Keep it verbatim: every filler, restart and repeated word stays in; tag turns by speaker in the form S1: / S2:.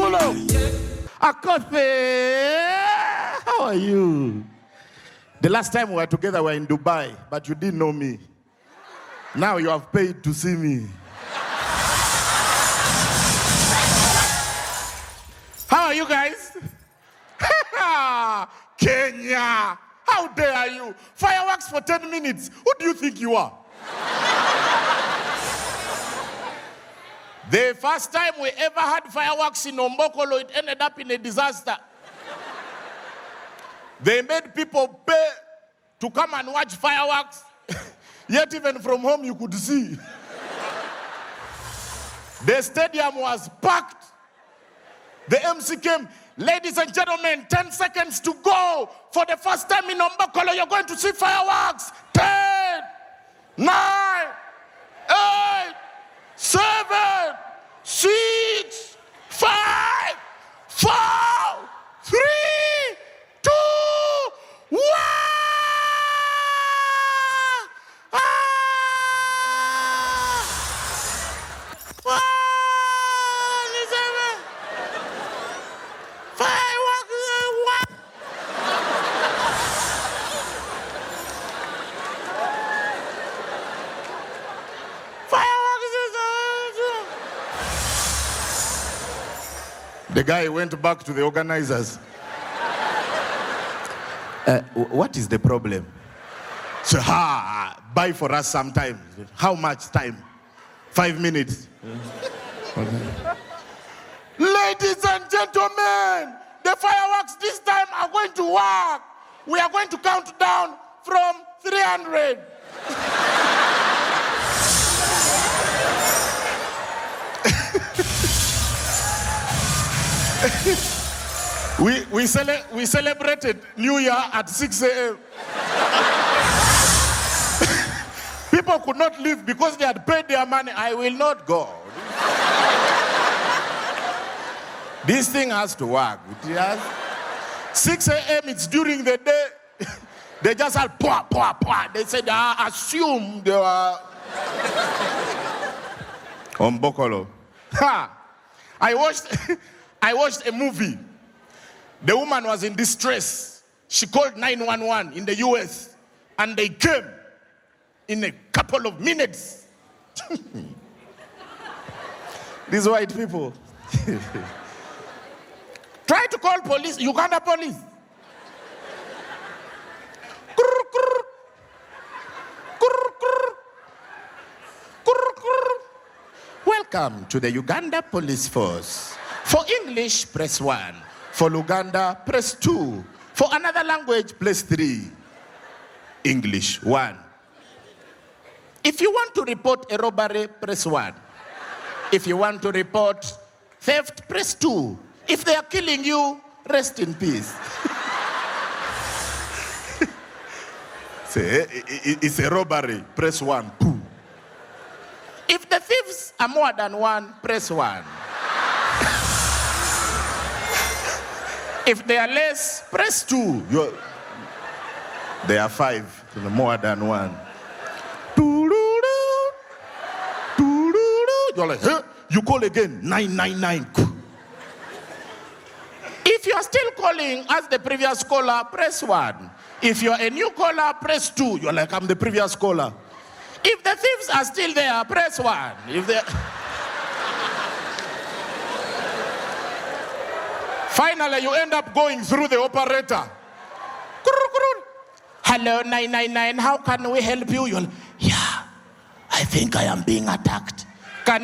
S1: Mbokolo. Akofe. How are you? The last time we were together, we were in Dubai, but you didn't know me. Now you have paid to see me. How are you guys? Kenya. How dare you? Fireworks for ten minutes. Who do you think you are? The first time we ever had fireworks in Mbokolo, it ended up in a disaster. They made people pay to come and watch fireworks, yet even from home you could see. The stadium was packed. The M C came. Ladies and gentlemen, ten seconds to go. For the first time in Mbokolo, you're going to see fireworks. ten, nine, eight, seven, six, five, four, three, two, one. Ah! One, seven. Fireworks. One. The guy went back to the organizers. Uh, what is the problem? So, ha, buy for us some time. How much time? Five minutes. Okay. Ladies and gentlemen, the fireworks this time are going to work. We are going to count down from three hundred. we, we, cele- we celebrated New Year at six a.m. People could not leave because they had paid their money. I will not go. This thing has to work. It has. six a.m. it's during the day. They just had pwa, pwa, pwa. They said, I assume they were Mbokolo. Ha! I watched, I watched a movie. The woman was in distress. She called nine one one in the U S and they came in a couple of minutes. These white people. Try to call police, Uganda police. Welcome to the Uganda Police Force. For English, press one. For Luganda, press two. For another language, press three. English, one. If you want to report a robbery, press one. If you want to report theft, press two. If they are killing you, rest in peace. Say, it's a robbery, press one. If the thieves are more than one, press one. If they are less, press two. You're, they are five, more than one. You're like, huh? You call again, nine nine nine. If you are still calling as the previous caller, press one. If you're a new caller, press two. You're like, I'm the previous caller. If the thieves are still there, press one. If they... Finally, you end up going through the operator. Hello, nine nine nine, how can we help you? You're like, yeah, I think I am being attacked.